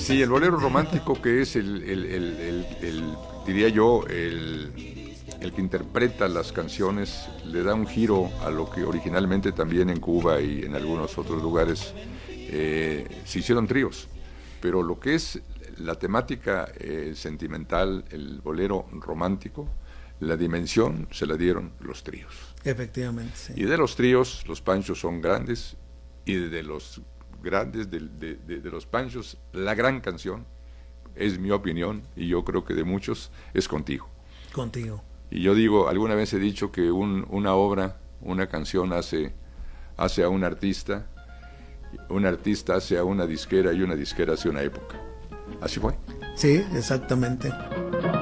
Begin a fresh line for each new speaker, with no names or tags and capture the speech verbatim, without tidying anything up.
Sí, el bolero romántico, que es el, el, el, el, el diría yo, el, el que interpreta las canciones, le da un giro a lo que originalmente también en Cuba y en algunos otros lugares eh, se hicieron tríos. Pero lo que es la temática eh, sentimental, el bolero romántico, la dimensión se la dieron los tríos.
Efectivamente, sí.
Y de los tríos, los Panchos son grandes, y de los grandes, de, de, de, de los Panchos, la gran canción, es mi opinión, y yo creo que de muchos, es Contigo.
Contigo.
Y yo digo, alguna vez he dicho que un, una obra, una canción hace, hace a un artista, un artista hace a una disquera, y una disquera hace una época. Así fue.
Sí, exactamente.